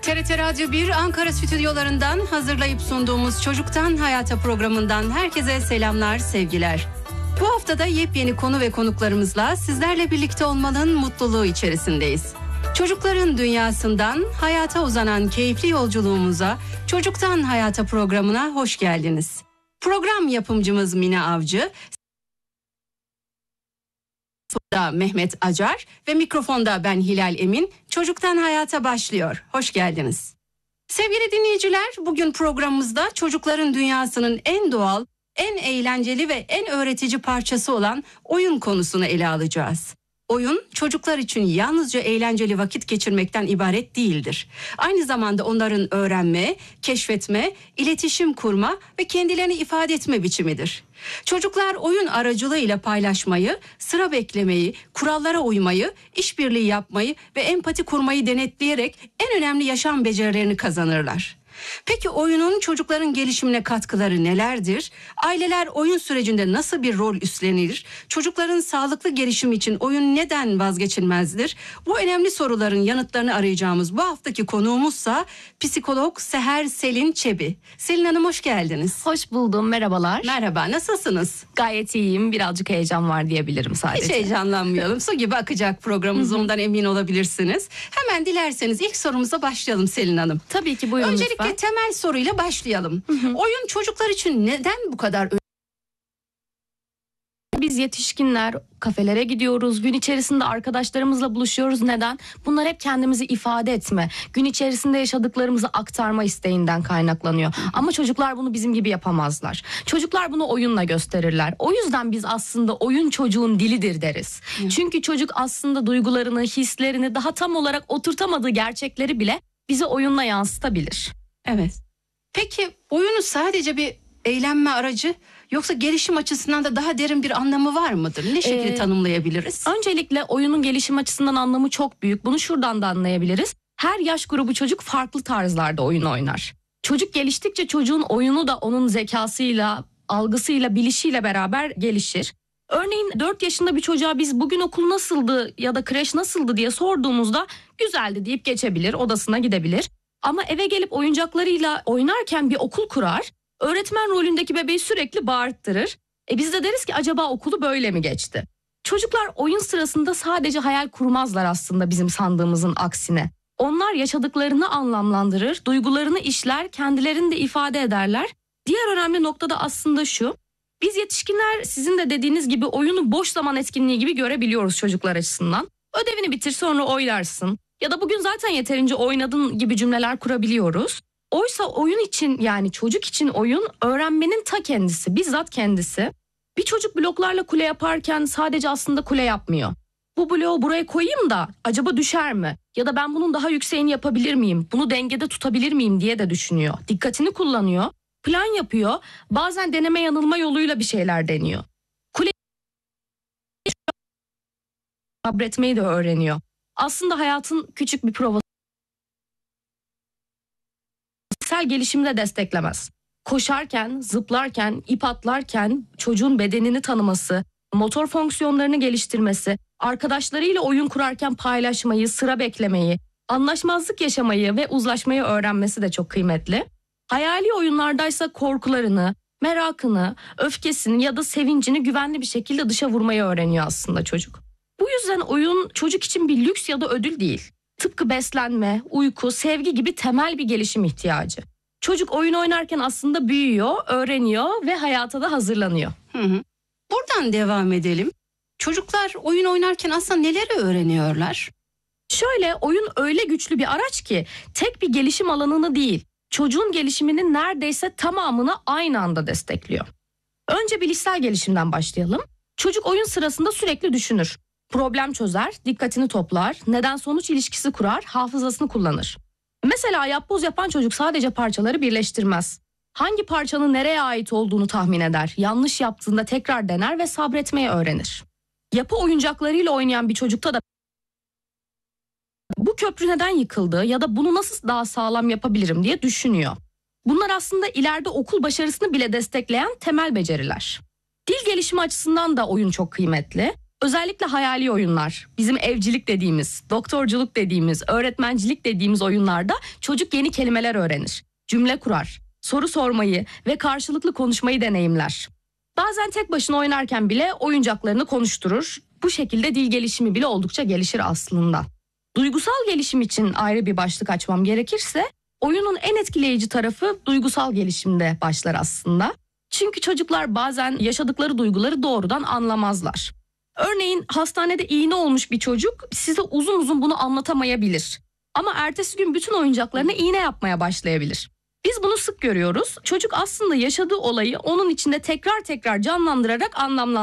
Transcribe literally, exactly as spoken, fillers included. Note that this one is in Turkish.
T R T Radyo bir Ankara stüdyolarından hazırlayıp sunduğumuz Çocuktan Hayata programından herkese selamlar, sevgiler. Bu haftada yepyeni konu ve konuklarımızla sizlerle birlikte olmanın mutluluğu içerisindeyiz. Çocukların dünyasından hayata uzanan keyifli yolculuğumuza Çocuktan Hayata programına hoş geldiniz. Program yapımcımız Mine Avcı, Mehmet Acar ve mikrofonda ben Hilal Emin. Çocuktan Hayata başlıyor. Hoş geldiniz. Sevgili dinleyiciler, bugün programımızda çocukların dünyasının en doğal, en eğlenceli ve en öğretici parçası olan oyun konusunu ele alacağız. Oyun, çocuklar için yalnızca eğlenceli vakit geçirmekten ibaret değildir. Aynı zamanda onların öğrenme, keşfetme, iletişim kurma ve kendilerini ifade etme biçimidir. Çocuklar oyun aracılığıyla paylaşmayı, sıra beklemeyi, kurallara uymayı, işbirliği yapmayı ve empati kurmayı denetleyerek en önemli yaşam becerilerini kazanırlar. Peki oyunun çocukların gelişimine katkıları nelerdir? Aileler oyun sürecinde nasıl bir rol üstlenir? Çocukların sağlıklı gelişimi için oyun neden vazgeçilmezdir? Bu önemli soruların yanıtlarını arayacağımız bu haftaki konuğumuzsa psikolog Seher Selin Çebi. Selin Hanım, hoş geldiniz. Hoş buldum, merhabalar. Merhaba, nasılsınız? Gayet iyiyim, birazcık heyecan var diyebilirim sadece. Hiç heyecanlanmayalım, su gibi akacak programımız, ondan emin olabilirsiniz. Hemen dilerseniz ilk sorumuza başlayalım Selin Hanım. Tabii ki, buyurun Öncelikle lütfen. temel soruyla başlayalım. Hı hı. Oyun çocuklar için neden bu kadar önemli? Biz yetişkinler kafelere gidiyoruz, gün içerisinde arkadaşlarımızla buluşuyoruz. Neden? Bunlar hep kendimizi ifade etme, gün içerisinde yaşadıklarımızı aktarma isteğinden kaynaklanıyor. Ama çocuklar bunu bizim gibi yapamazlar. Çocuklar bunu oyunla gösterirler. O yüzden biz aslında oyun çocuğun dilidir deriz. Hı. Çünkü çocuk aslında duygularını, hislerini, daha tam olarak oturtamadığı gerçekleri bile bize oyunla yansıtabilir. Evet. Peki oyunu sadece bir eğlenme aracı, yoksa gelişim açısından da daha derin bir anlamı var mıdır? Ne şekilde ee, tanımlayabiliriz? Öncelikle oyunun gelişim açısından anlamı çok büyük. Bunu şuradan da anlayabiliriz. Her yaş grubu çocuk farklı tarzlarda oyun oynar. Çocuk geliştikçe çocuğun oyunu da onun zekasıyla, algısıyla, bilişiyle beraber gelişir. Örneğin dört yaşında bir çocuğa biz bugün okul nasıldı ya da kreş nasıldı diye sorduğumuzda güzeldi deyip geçebilir, odasına gidebilir. Ama eve gelip oyuncaklarıyla oynarken bir okul kurar, öğretmen rolündeki bebeği sürekli bağırttırır. E biz de deriz ki acaba okulu böyle mi geçti? Çocuklar oyun sırasında sadece hayal kurmazlar aslında, bizim sandığımızın aksine. Onlar yaşadıklarını anlamlandırır, duygularını işler, kendilerini de ifade ederler. Diğer önemli nokta da aslında şu: biz yetişkinler sizin de dediğiniz gibi oyunu boş zaman etkinliği gibi görebiliyoruz çocuklar açısından. Ödevini bitir, sonra oynarsın. Ya da bugün zaten yeterince oynadın gibi cümleler kurabiliyoruz. Oysa oyun için, yani çocuk için oyun öğrenmenin ta kendisi, bizzat kendisi. Bir çocuk bloklarla kule yaparken sadece aslında kule yapmıyor. Bu bloğu buraya koyayım da acaba düşer mi? Ya da ben bunun daha yükseğini yapabilir miyim? Bunu dengede tutabilir miyim diye de düşünüyor. Dikkatini kullanıyor, plan yapıyor. Bazen deneme yanılma yoluyla bir şeyler deniyor. Kule sabretmeyi de öğreniyor. Aslında hayatın küçük bir provası. Fiziksel gelişimi de desteklemez. Koşarken, zıplarken, ip atlarken çocuğun bedenini tanıması, motor fonksiyonlarını geliştirmesi, arkadaşlarıyla oyun kurarken paylaşmayı, sıra beklemeyi, anlaşmazlık yaşamayı ve uzlaşmayı öğrenmesi de çok kıymetli. Hayali oyunlardaysa korkularını, merakını, öfkesini ya da sevincini güvenli bir şekilde dışa vurmayı öğreniyor aslında çocuk. Bu yüzden oyun çocuk için bir lüks ya da ödül değil. Tıpkı beslenme, uyku, sevgi gibi temel bir gelişim ihtiyacı. Çocuk oyun oynarken aslında büyüyor, öğreniyor ve hayata da hazırlanıyor. Hı hı. Buradan devam edelim. Çocuklar oyun oynarken aslında neleri öğreniyorlar? Şöyle, oyun öyle güçlü bir araç ki tek bir gelişim alanını değil, çocuğun gelişiminin neredeyse tamamını aynı anda destekliyor. Önce bilişsel gelişimden başlayalım. Çocuk oyun sırasında sürekli düşünür. Problem çözer, dikkatini toplar, neden sonuç ilişkisi kurar, hafızasını kullanır. Mesela yapboz yapan çocuk sadece parçaları birleştirmez. Hangi parçanın nereye ait olduğunu tahmin eder, yanlış yaptığında tekrar dener ve sabretmeyi öğrenir. Yapı oyuncaklarıyla oynayan bir çocukta da bu köprü neden yıkıldı ya da bunu nasıl daha sağlam yapabilirim diye düşünüyor. Bunlar aslında ileride okul başarısını bile destekleyen temel beceriler. Dil gelişimi açısından da oyun çok kıymetli. Özellikle hayali oyunlar, bizim evcilik dediğimiz, doktorculuk dediğimiz, öğretmencilik dediğimiz oyunlarda çocuk yeni kelimeler öğrenir, cümle kurar, soru sormayı ve karşılıklı konuşmayı deneyimler. Bazen tek başına oynarken bile oyuncaklarını konuşturur. Bu şekilde dil gelişimi bile oldukça gelişir aslında. Duygusal gelişim için ayrı bir başlık açmam gerekirse, oyunun en etkileyici tarafı duygusal gelişimde başlar aslında. Çünkü çocuklar bazen yaşadıkları duyguları doğrudan anlamazlar. Örneğin hastanede iğne olmuş bir çocuk size uzun uzun bunu anlatamayabilir. Ama ertesi gün bütün oyuncaklarına iğne yapmaya başlayabilir. Biz bunu sık görüyoruz. Çocuk aslında yaşadığı olayı onun içinde tekrar tekrar canlandırarak anlamlandırıyor.